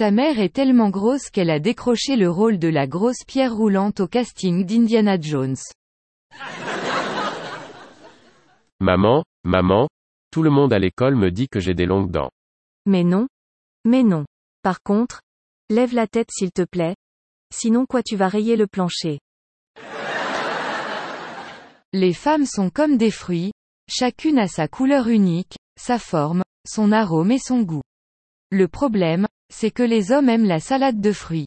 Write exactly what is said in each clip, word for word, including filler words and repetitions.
Ta mère est tellement grosse qu'elle a décroché le rôle de la grosse pierre roulante au casting d'Indiana Jones. Maman, maman, tout le monde à l'école me dit que j'ai des longues dents. Mais non. Mais non. Par contre, lève la tête s'il te plaît. Sinon quoi tu vas rayer le plancher. Les femmes sont comme des fruits, chacune a sa couleur unique, sa forme, son arôme et son goût. Le problème, c'est que les hommes aiment la salade de fruits.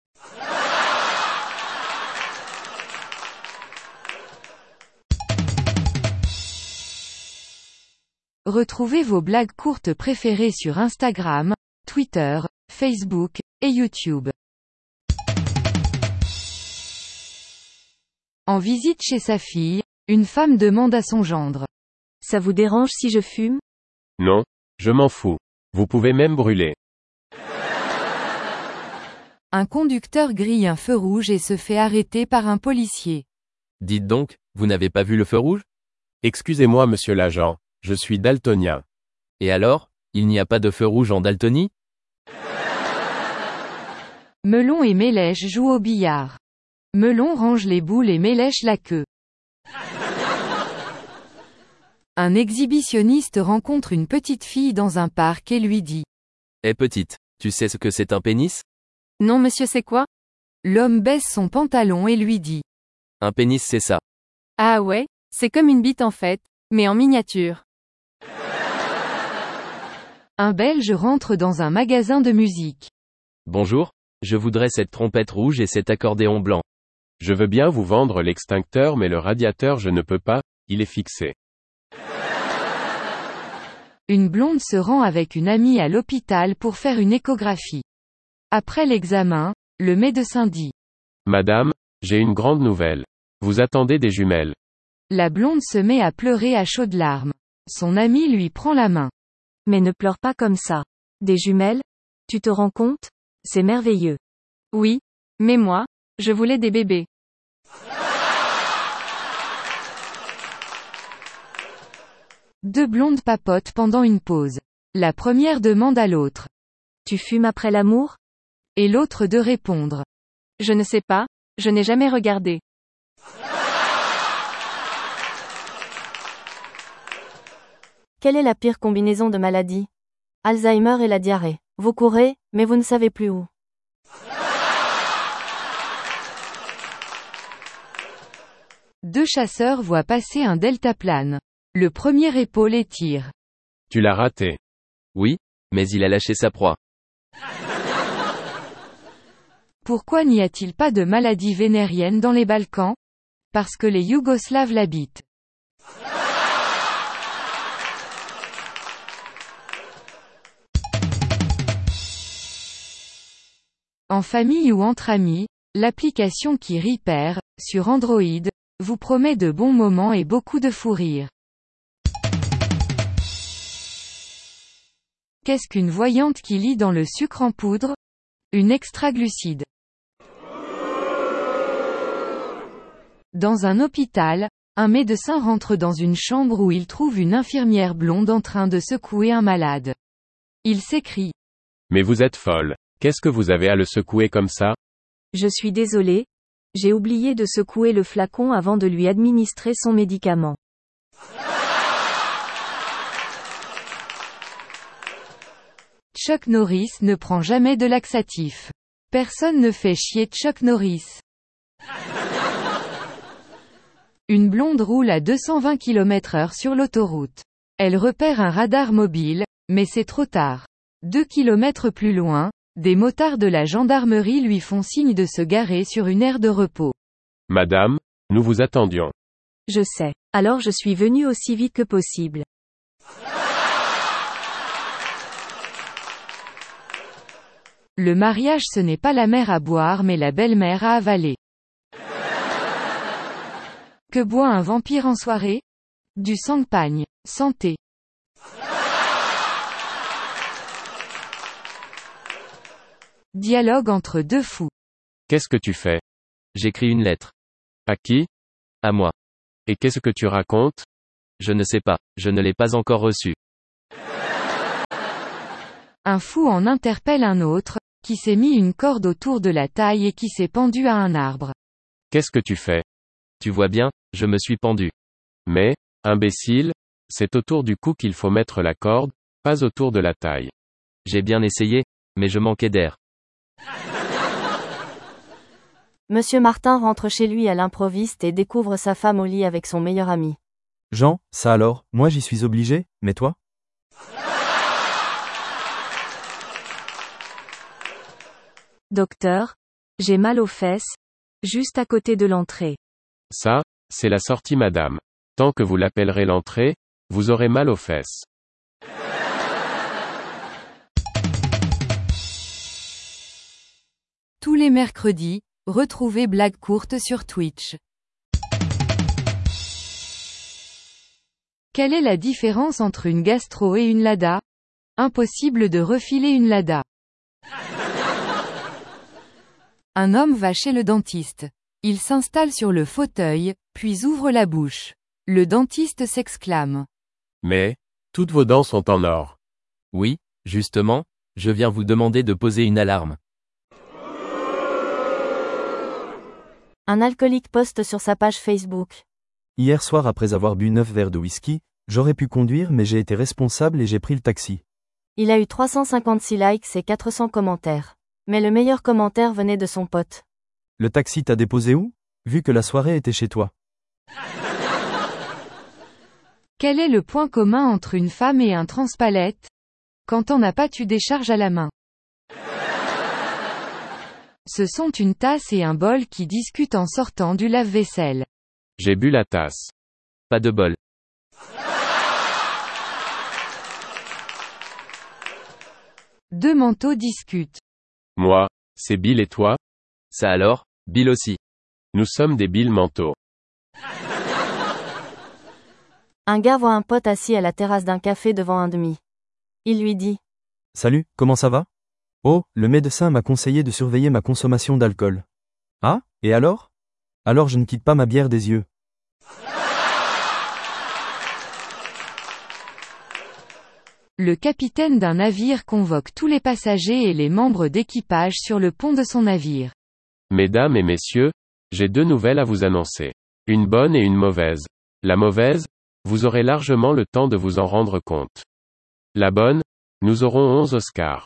Retrouvez vos blagues courtes préférées sur Instagram, Twitter, Facebook, et YouTube. En visite chez sa fille, une femme demande à son gendre. Ça vous dérange si je fume? Non, je m'en fous. Vous pouvez même brûler. Un conducteur grille un feu rouge et se fait arrêter par un policier. Dites donc, vous n'avez pas vu le feu rouge? Excusez-moi monsieur l'agent, je suis daltonien. Et alors, il n'y a pas de feu rouge en Daltonie? Melon et Mélèche jouent au billard. Melon range les boules et Mélèche la queue. Un exhibitionniste rencontre une petite fille dans un parc et lui dit. Eh petite, tu sais ce que c'est un pénis? Non monsieur c'est quoi? L'homme baisse son pantalon et lui dit. Un pénis c'est ça. Ah ouais, c'est comme une bite en fait, mais en miniature. Un Belge rentre dans un magasin de musique. Bonjour, je voudrais cette trompette rouge et cet accordéon blanc. Je veux bien vous vendre l'extincteur mais le radiateur je ne peux pas, il est fixé. Une blonde se rend avec une amie à l'hôpital pour faire une échographie. Après l'examen, le médecin dit. Madame, j'ai une grande nouvelle. Vous attendez des jumelles. La blonde se met à pleurer à chaudes larmes. Son amie lui prend la main. Mais ne pleure pas comme ça. Des jumelles? Tu te rends compte? C'est merveilleux. Oui, mais moi, je voulais des bébés. Deux blondes papotent pendant une pause. La première demande à l'autre. Tu fumes après l'amour? Et l'autre de répondre. Je ne sais pas, je n'ai jamais regardé. Quelle est la pire combinaison de maladies? Alzheimer et la diarrhée. Vous courez, mais vous ne savez plus où. Deux chasseurs voient passer un deltaplane. Le premier épaule et tire. Tu l'as raté. Oui, mais il a lâché sa proie. Pourquoi n'y a-t-il pas de maladie vénérienne dans les Balkans? Parce que les Yougoslaves l'habitent. En famille ou entre amis, l'application qui rit perd, sur Android, vous promet de bons moments et beaucoup de fou rire. Qu'est-ce qu'une voyante qui lit dans le sucre en poudre? Une extraglucide. Dans un hôpital, un médecin rentre dans une chambre où il trouve une infirmière blonde en train de secouer un malade. Il s'écrie. Mais vous êtes folle. Qu'est-ce que vous avez à le secouer comme ça? Je suis désolé. J'ai oublié de secouer le flacon avant de lui administrer son médicament. Chuck Norris ne prend jamais de laxatif. Personne ne fait chier Chuck Norris. Une blonde roule à deux cent vingt kilomètres heure sur l'autoroute. Elle repère un radar mobile, mais c'est trop tard. Deux kilomètres plus loin, des motards de la gendarmerie lui font signe de se garer sur une aire de repos. Madame, nous vous attendions. Je sais. Alors je suis venu aussi vite que possible. Le mariage ce n'est pas la mère à boire mais la belle-mère à avaler. Que boit un vampire en soirée? Du champagne. Santé. Dialogue entre deux fous. Qu'est-ce que tu fais? J'écris une lettre. À qui? À moi. Et qu'est-ce que tu racontes? Je ne sais pas, je ne l'ai pas encore reçue. Un fou en interpelle un autre. qui s'est mis une corde autour de la taille et qui s'est pendu à un arbre. Qu'est-ce que tu fais? Tu vois bien, je me suis pendu. Mais, imbécile, c'est autour du cou qu'il faut mettre la corde, pas autour de la taille. J'ai bien essayé, mais je manquais d'air. Monsieur Martin rentre chez lui à l'improviste et découvre sa femme au lit avec son meilleur ami. Jean, ça alors, moi j'y suis obligé, mais toi? Docteur, j'ai mal aux fesses, juste à côté de l'entrée. Ça, c'est la sortie madame. Tant que vous l'appellerez l'entrée, vous aurez mal aux fesses. Tous les mercredis, retrouvez Blague courte sur Twitch. Quelle est la différence entre une gastro et une Lada? Impossible de refiler une Lada. Un homme va chez le dentiste. Il s'installe sur le fauteuil, puis ouvre la bouche. Le dentiste s'exclame. Mais, toutes vos dents sont en or. Oui, justement, je viens vous demander de poser une alarme. Un alcoolique poste sur sa page Facebook. Hier soir après avoir bu neuf verres de whisky, j'aurais pu conduire mais j'ai été responsable et j'ai pris le taxi. Il a eu trois cent cinquante-six likes et quatre cents commentaires. Mais le meilleur commentaire venait de son pote. Le taxi t'a déposé où? Vu que la soirée était chez toi. Quel est le point commun entre une femme et un transpalette? Quand on n'a pas tu décharges à la main. Ce sont une tasse et un bol qui discutent en sortant du lave-vaisselle. J'ai bu la tasse. Pas de bol. Deux manteaux discutent. Moi, c'est Bill et toi? Ça alors, Bill aussi. Nous sommes des Bill manteaux. Un gars voit un pote assis à la terrasse d'un café devant un demi. Il lui dit. Salut, comment ça va? Oh, le médecin m'a conseillé de surveiller ma consommation d'alcool. Ah, et alors? Alors je ne quitte pas ma bière des yeux. Le capitaine d'un navire convoque tous les passagers et les membres d'équipage sur le pont de son navire. Mesdames et messieurs, j'ai deux nouvelles à vous annoncer. Une bonne et une mauvaise. La mauvaise, vous aurez largement le temps de vous en rendre compte. La bonne, nous aurons onze Oscars.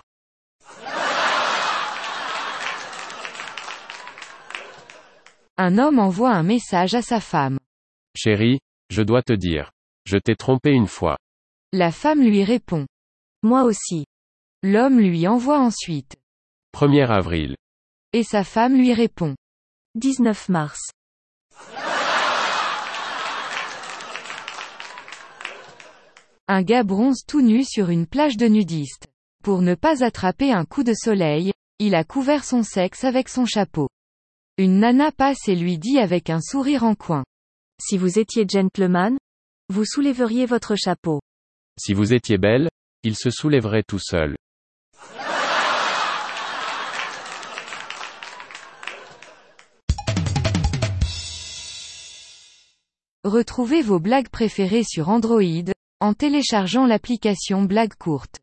Un homme envoie un message à sa femme. Chérie, je dois te dire. Je t'ai trompé une fois. La femme lui répond. Moi aussi. L'homme lui envoie ensuite. premier avril. Et sa femme lui répond. dix-neuf mars. Un gars bronze tout nu sur une plage de nudistes. Pour ne pas attraper un coup de soleil, il a couvert son sexe avec son chapeau. Une nana passe et lui dit avec un sourire en coin. Si vous étiez gentleman, vous soulèveriez votre chapeau. Si vous étiez belle, il se soulèverait tout seul. Retrouvez vos blagues préférées sur Android, en téléchargeant l'application Blague courte.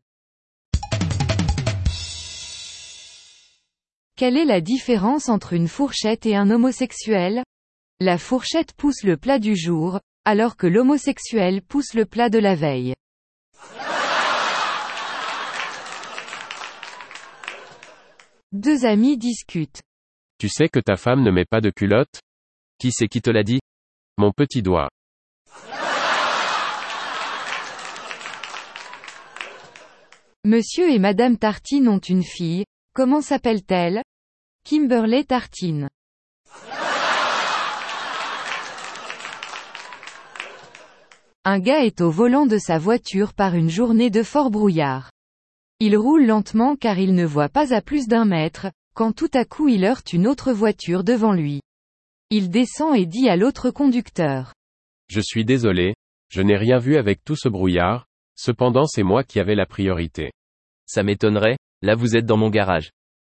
Quelle est la différence entre une fourchette et un homosexuel? La fourchette pousse le plat du jour, alors que l'homosexuel pousse le plat de la veille. Deux amis discutent. Tu sais que ta femme ne met pas de culotte? Qui c'est qui te l'a dit? Mon petit doigt. Monsieur et Madame Tartine ont une fille. Comment s'appelle-t-elle? Kimberly Tartine. Un gars est au volant de sa voiture par une journée de fort brouillard. Il roule lentement car il ne voit pas à plus d'un mètre, quand tout à coup il heurte une autre voiture devant lui. Il descend et dit à l'autre conducteur. Je suis désolé, je n'ai rien vu avec tout ce brouillard, cependant c'est moi qui avais la priorité. Ça m'étonnerait, là vous êtes dans mon garage.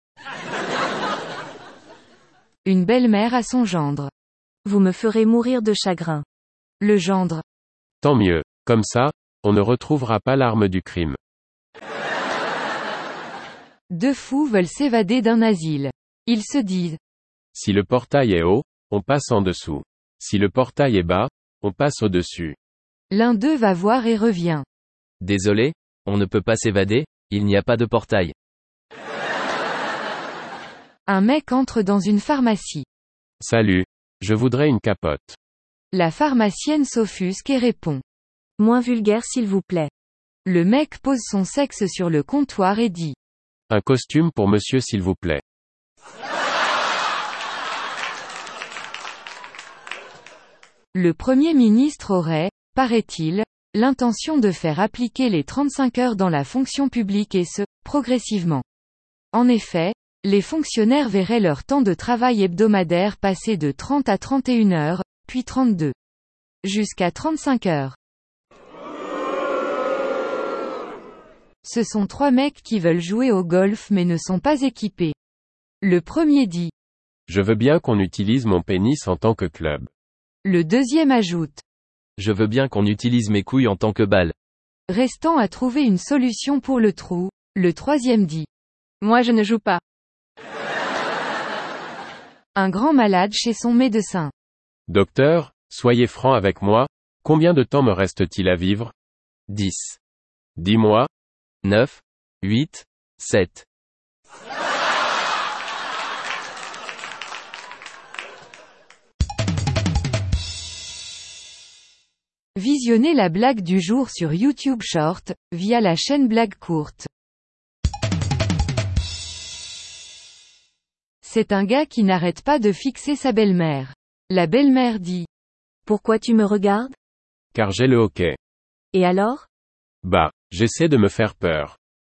Une belle-mère à son gendre. Vous me ferez mourir de chagrin. Le gendre. Tant mieux, comme ça, on ne retrouvera pas l'arme du crime. Deux fous veulent s'évader d'un asile. Ils se disent. Si le portail est haut, on passe en dessous. Si le portail est bas, on passe au-dessus. L'un d'eux va voir et revient. Désolé, on ne peut pas s'évader, il n'y a pas de portail. Un mec entre dans une pharmacie. Salut, je voudrais une capote. La pharmacienne s'offusque et répond. Moins vulgaire s'il vous plaît. Le mec pose son sexe sur le comptoir et dit. Un costume pour monsieur s'il vous plaît. Le Premier ministre aurait, paraît-il, l'intention de faire appliquer les trente-cinq heures dans la fonction publique et ce, progressivement. En effet, les fonctionnaires verraient leur temps de travail hebdomadaire passer de trente à trente et une heures, puis trente-deux. Jusqu'à trente-cinq heures. Ce sont trois mecs qui veulent jouer au golf mais ne sont pas équipés. Le premier dit. Je veux bien qu'on utilise mon pénis en tant que club. Le deuxième ajoute. Je veux bien qu'on utilise mes couilles en tant que balle. Restant à trouver une solution pour le trou, le troisième dit. Moi je ne joue pas. Un grand malade chez son médecin. Docteur, soyez franc avec moi, combien de temps me reste-t-il à vivre? dix. Dis-moi. neuf. huit. sept. Visionnez la blague du jour sur YouTube Short, via la chaîne Blague Courte. C'est un gars qui n'arrête pas de fixer sa belle-mère. La belle-mère dit. Pourquoi tu me regardes? Car j'ai le hoquet. Et alors? Bah, j'essaie de me faire peur.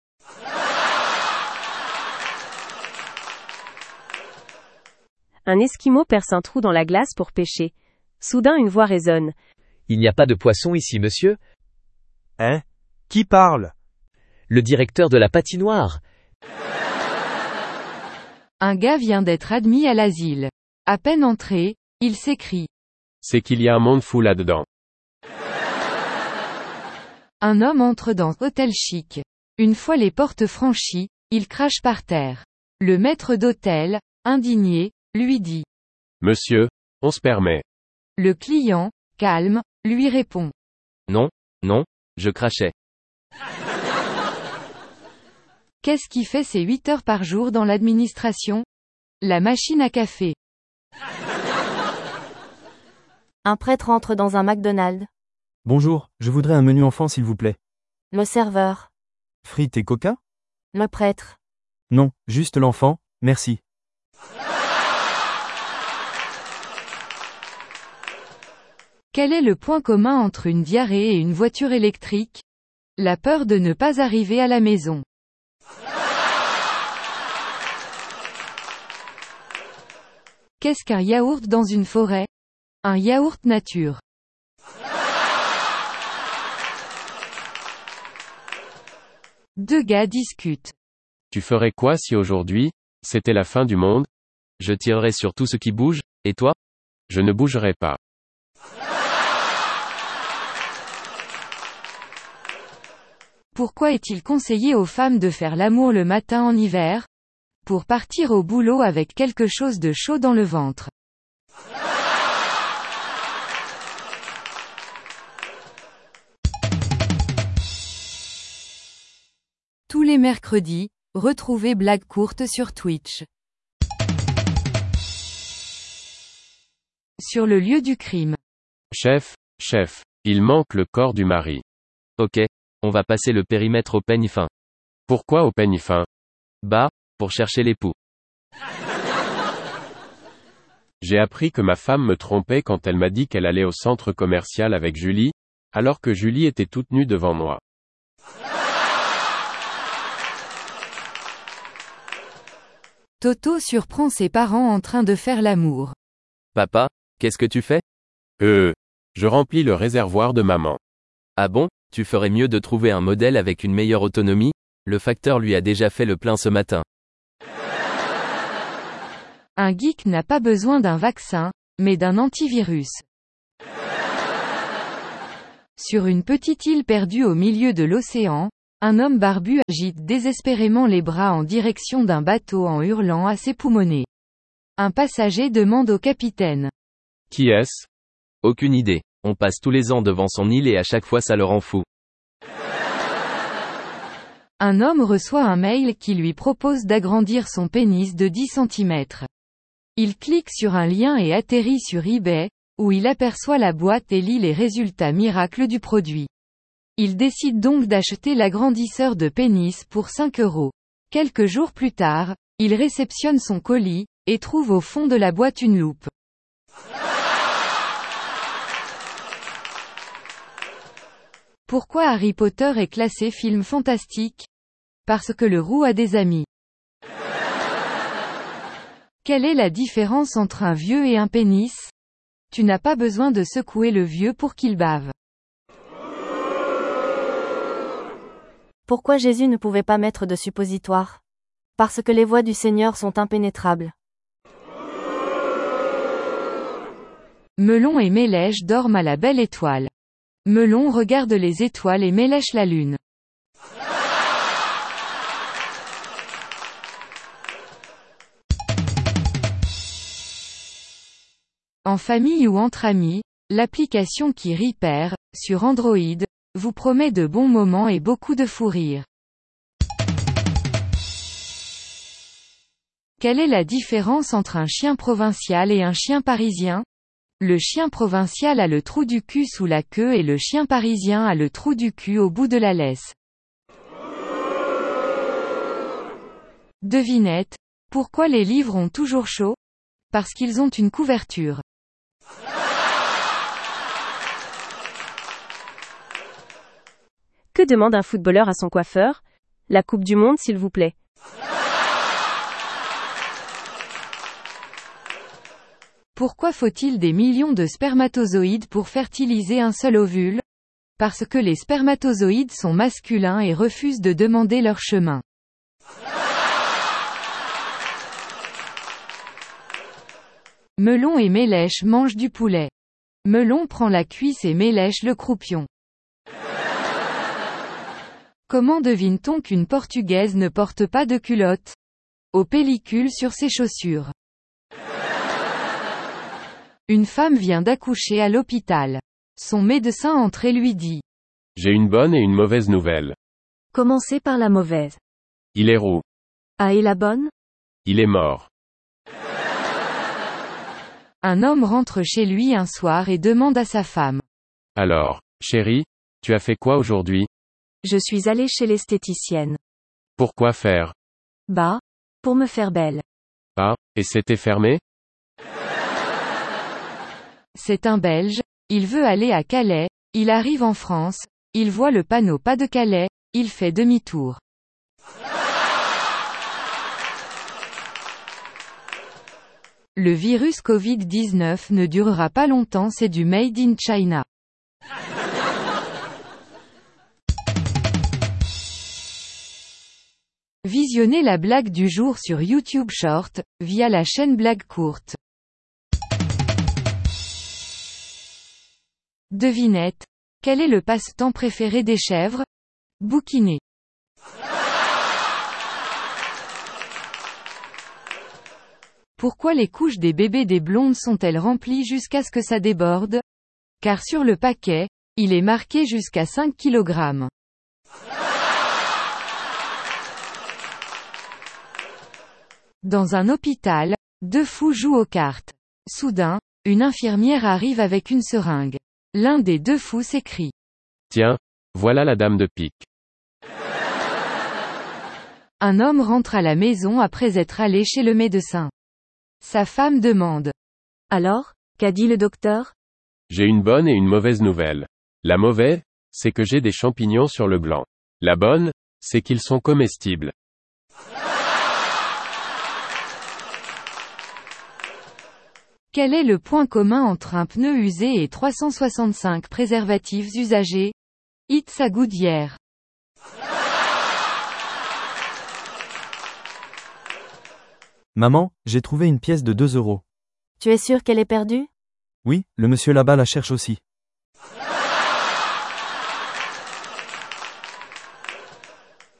Un Esquimau perce un trou dans la glace pour pêcher. Soudain une voix résonne. Il n'y a pas de poisson ici, monsieur? Hein? Qui parle? Le directeur de la patinoire. Un gars vient d'être admis à l'asile. À peine entré, il s'écrie. C'est qu'il y a un monde fou là-dedans. Un homme entre dans hôtel chic. Une fois les portes franchies, il crache par terre. Le maître d'hôtel, indigné, lui dit. Monsieur, on se permet. Le client, calme, lui répond. Non, non, je crachais. Qu'est-ce qui fait ses huit heures par jour dans l'administration? La machine à café. Un prêtre entre dans un McDonald's. Bonjour, je voudrais un menu enfant s'il vous plaît. Le serveur. Frites et coca? Le prêtre. Non, juste l'enfant, merci. Quel est le point commun entre une diarrhée et une voiture électrique? La peur de ne pas arriver à la maison. Qu'est-ce qu'un yaourt dans une forêt? Un yaourt nature. Deux gars discutent. Tu ferais quoi si aujourd'hui, c'était la fin du monde? Je tirerai sur tout ce qui bouge, et toi? Je ne bougerai pas. Pourquoi est-il conseillé aux femmes de faire l'amour le matin en hiver? Pour partir au boulot avec quelque chose de chaud dans le ventre. Tous les mercredis, retrouvez Blague Courte sur Twitch. Sur le lieu du crime. Chef, chef, il manque le corps du mari. Ok, on va passer le périmètre au peigne fin. Pourquoi au peigne fin? Bah, pour chercher l'époux. J'ai appris que ma femme me trompait quand elle m'a dit qu'elle allait au centre commercial avec Julie, alors que Julie était toute nue devant moi. Toto surprend ses parents en train de faire l'amour. Papa, qu'est-ce que tu fais? Euh, je remplis le réservoir de maman. Ah bon, tu ferais mieux de trouver un modèle avec une meilleure autonomie, le facteur lui a déjà fait le plein ce matin. Un geek n'a pas besoin d'un vaccin, mais d'un antivirus. Sur une petite île perdue au milieu de l'océan, Un homme barbu agite désespérément les bras en direction d'un bateau en hurlant à ses poumonnets. Un passager demande au capitaine. Qui est-ce? Aucune idée. On passe tous les ans devant son île et à chaque fois ça le rend fou. Un homme reçoit un mail qui lui propose d'agrandir son pénis de dix centimètres. Il clique sur un lien et atterrit sur eBay, où il aperçoit la boîte et lit les résultats miracles du produit. Il décide donc d'acheter l'agrandisseur de pénis pour cinq euros. Quelques jours plus tard, il réceptionne son colis, et trouve au fond de la boîte une loupe. Pourquoi Harry Potter est classé film fantastique? Parce que le roux a des amis. Quelle est la différence entre un vieux et un pénis? Tu n'as pas besoin de secouer le vieux pour qu'il bave. Pourquoi Jésus ne pouvait pas mettre de suppositoire? Parce que les voies du Seigneur sont impénétrables. Melon et Mélèche dorment à la belle étoile. Melon regarde les étoiles et Mélèche la lune. En famille ou entre amis, l'application qui Repair, sur Android, vous promet de bons moments et beaucoup de fou rire. Quelle est la différence entre un chien provincial et un chien parisien? Le chien provincial a le trou du cul sous la queue et le chien parisien a le trou du cul au bout de la laisse. Devinette. Pourquoi les livres ont toujours chaud? Parce qu'ils ont une couverture. Que demande un footballeur à son coiffeur? La Coupe du Monde s'il vous plaît. Pourquoi faut-il des millions de spermatozoïdes pour fertiliser un seul ovule? Parce que les spermatozoïdes sont masculins et refusent de demander leur chemin. Melon et Mélèche mangent du poulet. Melon prend la cuisse et Mélèche le croupion. Comment devine-t-on qu'une Portugaise ne porte pas de culotte? Aux pellicules sur ses chaussures. Une femme vient d'accoucher à l'hôpital. Son médecin entre et lui dit. J'ai une bonne et une mauvaise nouvelle. Commencez par la mauvaise. Il est roux. Ah, et la bonne? Il est mort. Un homme rentre chez lui un soir et demande à sa femme. Alors, chérie, tu as fait quoi aujourd'hui? Je suis allée chez l'esthéticienne. Pourquoi faire? Bah, pour me faire belle. Ah, et c'était fermé? C'est un Belge, il veut aller à Calais, il arrive en France, il voit le panneau pas de Calais, il fait demi-tour. Le virus covid dix-neuf ne durera pas longtemps, c'est du Made in China. Visionnez la blague du jour sur YouTube Short, via la chaîne Blague Courte. Devinette. Quel est le passe-temps préféré des chèvres? Bouquiner. Pourquoi les couches des bébés des blondes sont-elles remplies jusqu'à ce que ça déborde? Car sur le paquet, il est marqué jusqu'à cinq kilogrammes. Dans un hôpital, deux fous jouent aux cartes. Soudain, une infirmière arrive avec une seringue. L'un des deux fous s'écrie. Tiens, voilà la dame de pique. Un homme rentre à la maison après être allé chez le médecin. Sa femme demande. Alors, qu'a dit le docteur? J'ai une bonne et une mauvaise nouvelle. La mauvaise, c'est que j'ai des champignons sur le gland. La bonne, c'est qu'ils sont comestibles. Quel est le point commun entre un pneu usé et trois cent soixante-cinq préservatifs usagés? It's a good year. Maman, j'ai trouvé une pièce de deux euros. Tu es sûr qu'elle est perdue? Oui, le monsieur là-bas la cherche aussi.